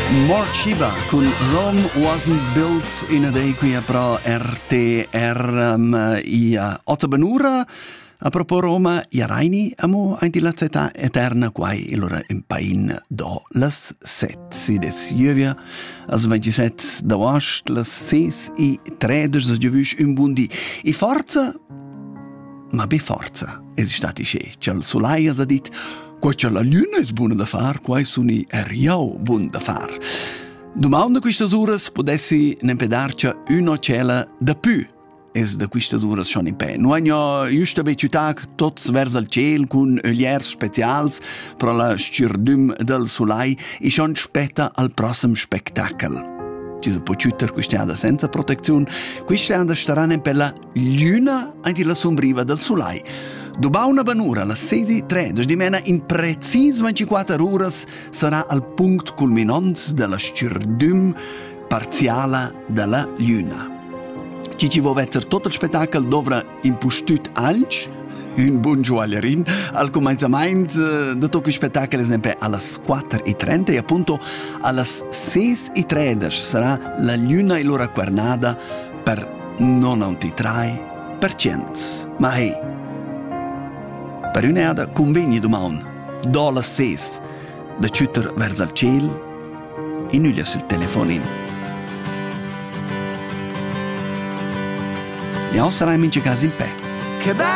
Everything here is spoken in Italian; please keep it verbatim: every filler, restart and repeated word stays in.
Mort Shiba con Rome Wasn't Built in a Day qui a pro R T R um, i uh, otto benura a propos Roma i Raini amo anti la zeta eterna quai ilora in pain do las set si des juvia as ventisette da wast las ses i treders as juvish un bundi i forza ma be forza es stati che c'al solai as dit qua c'è la luna es buona da far qua suni er jau buon da far domanda quistas uras potessi nempedarcia una cella da più es da quistas uras schon in pe nu agno justa be ciutac tots vers al ciel cun ögliers specials pro la scirdum del solai e schon spetta al prossim spectacle. Ci si può ciutar questa senza protezione, questa starà per la luna e la sombriva del solai. Dopo una banura, la sei tre, di mena in precis ventiquattro ore sarà al punto culminante della scirdum parziale della luna. Ci ci vuole essere tutto il spettacolo dovrà impostut alc, un buon gioiellerin, al cominciamento di tutto il spettacolo, esempio, alle quattro e trenta e appunto alle sei e trenta sarà la luna e l'ora quernada per novantatré per cento. Ma hey, per un'eada convegni domani, do la sei, da ciutar verso il cielo e nulla sul telefonino. Io sarai in casa in pe.